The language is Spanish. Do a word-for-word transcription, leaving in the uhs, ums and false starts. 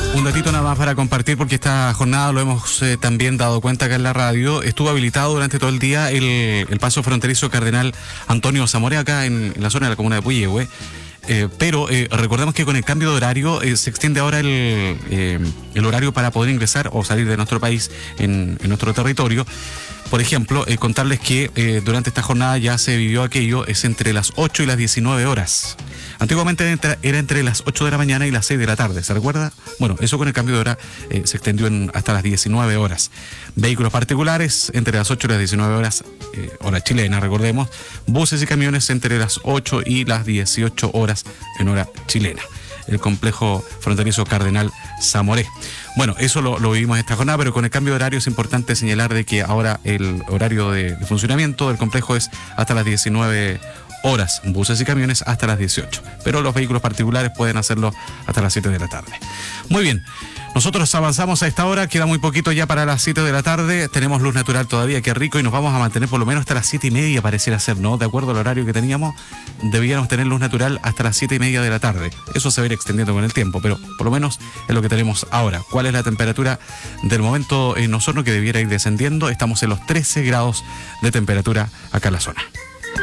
Un datito nada más para compartir, porque esta jornada lo hemos eh, también dado cuenta acá en la radio. Estuvo habilitado durante todo el día el, el paso fronterizo Cardenal Antonio Zamoré acá en, en la zona de la comuna de Puyehue. Eh, pero eh, recordemos que con el cambio de horario eh, se extiende ahora el, eh, el horario para poder ingresar o salir de nuestro país en, en nuestro territorio. Por ejemplo, eh, contarles que eh, durante esta jornada ya se vivió aquello, es entre las ocho y las diecinueve horas. Antiguamente era entre las ocho de la mañana y las seis de la tarde, ¿se recuerda? Bueno, eso con el cambio de hora eh, se extendió en, hasta las diecinueve horas. Vehículos particulares entre las ocho y las diecinueve horas, eh, hora chilena, recordemos. Buses y camiones entre las ocho y las dieciocho horas en hora chilena. El complejo fronterizo Cardenal Zamoré. Bueno, eso lo, lo vivimos esta jornada, pero con el cambio de horario es importante señalar de que ahora el horario de, de funcionamiento del complejo es hasta las diecinueve horas, buses y camiones hasta las dieciocho, pero los vehículos particulares pueden hacerlo hasta las siete de la tarde. Muy bien, nosotros avanzamos a esta hora, queda muy poquito ya para las siete de la tarde, tenemos luz natural todavía, qué rico, y nos vamos a mantener por lo menos hasta las siete y media, pareciera ser, ¿no? De acuerdo al horario que teníamos, debíamos tener luz natural hasta las siete y media de la tarde. Eso se va a ir extendiendo con el tiempo, pero por lo menos es lo que tenemos ahora. ¿Cuál es la temperatura del momento en Osorno, que debiera ir descendiendo? Estamos en los trece grados de temperatura acá en la zona.